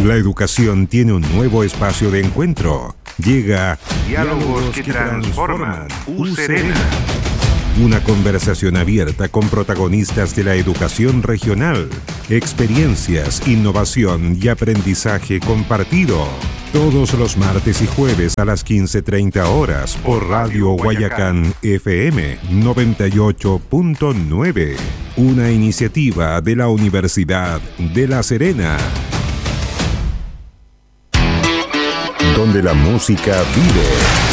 La educación tiene un nuevo espacio de encuentro. Llega Diálogos que transforman. U-Serena. Una conversación abierta con protagonistas de la educación regional, experiencias, innovación y aprendizaje compartido. Todos los martes y jueves a las 15:30 horas por Radio Guayacán FM 98.9. Una iniciativa de la Universidad de La Serena. Donde la música vive.